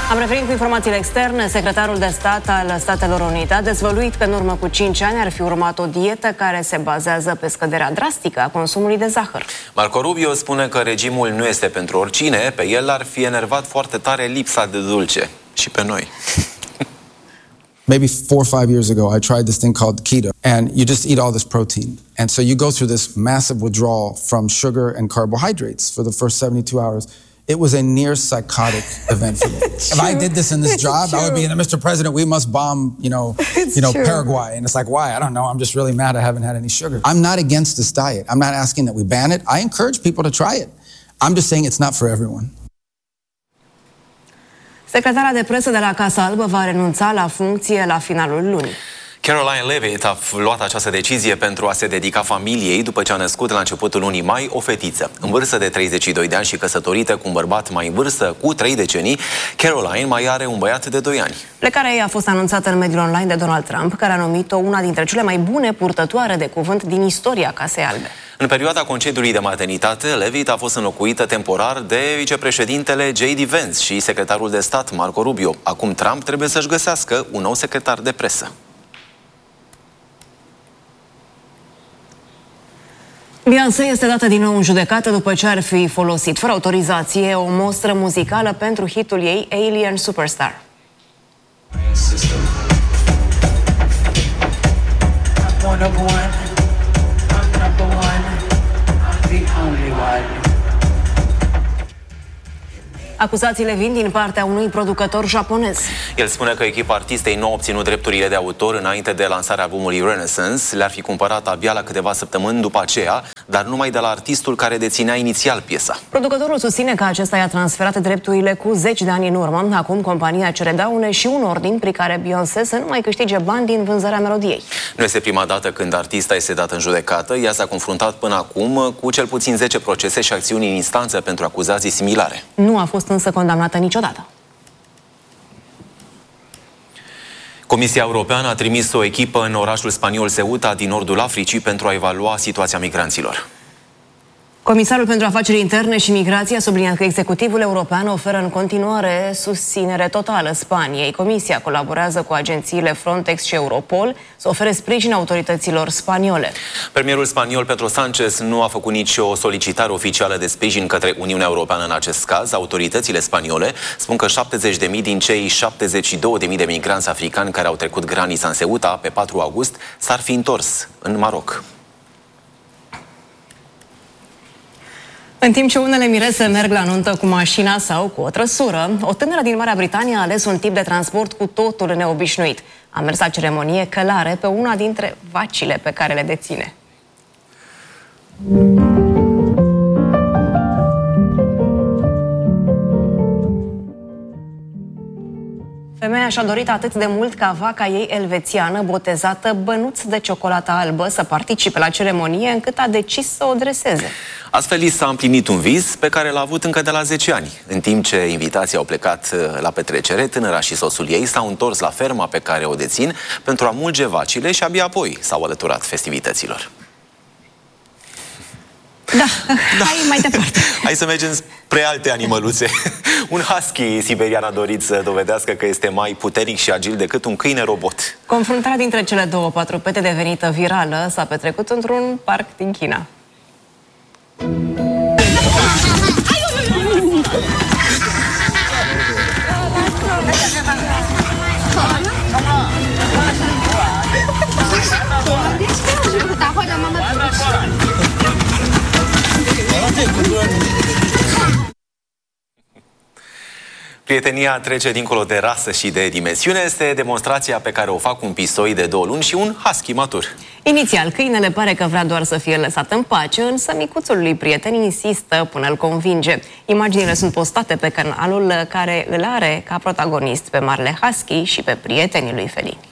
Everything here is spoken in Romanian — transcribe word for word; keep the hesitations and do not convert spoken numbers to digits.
Am revenit cu informațiile externe. Secretarul de stat al Statelor Unite a dezvăluit că în urmă cu cinci ani ar fi urmat o dietă care se bazează pe scăderea drastică a consumului de zahăr. Marco Rubio spune că regimul nu este pentru oricine. Pe el ar fi enervat foarte tare lipsa de dulce. Și pe noi. Maybe four or five years ago, I tried this thing called keto, and you just eat all this protein. And so you go through this massive withdrawal from sugar and carbohydrates for the first seventy-two hours. It was a near psychotic event for me. If I did this in this job, I would be, Mister President, we must bomb, you know, It's you know, true. Paraguay. And it's like, why? I don't know. I'm just really mad I haven't had any sugar. I'm not against this diet. I'm not asking that we ban it. I encourage people to try it. I'm just saying it's not for everyone. Secretara de presă de la Casa Albă va renunța la funcție la finalul lunii. Caroline Leavitt a luat această decizie pentru a se dedica familiei după ce a născut la începutul lunii mai o fetiță. În vârstă de treizeci și doi de ani și căsătorită cu un bărbat mai în vârstă cu trei decenii, Caroline mai are un băiat de doi ani. Plecarea ei a fost anunțată în mediul online de Donald Trump, care a numit-o una dintre cele mai bune purtătoare de cuvânt din istoria Casei Albe. În perioada concediului de maternitate, Leavitt a fost înlocuită temporar de vicepreședintele J D Vance și secretarul de stat Marco Rubio. Acum Trump trebuie să-și găsească un nou secretar de presă. Beyoncé este dată din nou în judecată după ce ar fi folosit fără autorizație o mostră muzicală pentru hitul ei Alien Superstar. Acuzațiile vin din partea unui producător japonez. El spune că echipa artistei nu a obținut drepturile de autor înainte de lansarea albumului Renaissance. Le-ar fi cumpărat abia la câteva săptămâni după aceea, dar numai de la artistul care deținea inițial piesa. Producătorul susține că acesta i-a transferat drepturile cu zeci de ani în urmă. Acum compania cere daune și un ordin prin care Beyoncé să nu mai câștige bani din vânzarea melodiei. Nu este prima dată când artista este dată în judecată. Ea s-a confruntat până acum cu cel puțin zece procese și acțiuni în instanță pentru acuzații similare. Nu a fost însă condamnată niciodată. Comisia Europeană a trimis o echipă în orașul spaniol Ceuta din nordul Africii pentru a evalua situația migranților. Comisarul pentru Afaceri Interne și Migrație a subliniat că executivul european oferă în continuare susținere totală Spaniei. Comisia colaborează cu agențiile Frontex și Europol să ofere sprijin autorităților spaniole. Premierul spaniol Pedro Sánchez nu a făcut nicio solicitare oficială de sprijin către Uniunea Europeană în acest caz. Autoritățile spaniole spun că șaptezeci de mii din cei șaptezeci și două de mii de migranți africani care au trecut granița în Ceuta pe patru august s-ar fi întors în Maroc. În timp ce unele mirese merg la nuntă cu mașina sau cu o trăsură, o tânără din Marea Britanie a ales un tip de transport cu totul neobișnuit. A mers la ceremonie călare pe una dintre vacile pe care le deține. Femeia și-a dorit atât de mult ca vaca ei elvețiană, botezată Bănuț de Ciocolată Albă, să participe la ceremonie, încât a decis să o dreseze. Astfel, i s-a împlinit un vis pe care l-a avut încă de la zece ani. În timp ce invitații au plecat la petrecere, tânăra și soțul ei s-au întors la ferma pe care o dețin pentru a mulge vacile și abia apoi s-au alăturat festivităților. Da, da, hai mai departe. Hai să mergem spre alte animăluțe. Un husky siberian a dorit să dovedească că este mai puternic și agil decât un câine robot. Confruntarea dintre cele două patrupete devenită virală s-a petrecut într-un parc din China. Prietenia trece dincolo de rasă și de dimensiune. Este demonstrația pe care o fac un pisoi de două luni și un husky matur. Inițial, câinele pare că vrea doar să fie lăsat în pace, însă micuțul lui prieten insistă până îl convinge. Imaginile sunt postate pe canalul care îl are ca protagonist pe marele husky și pe prietenii lui felini.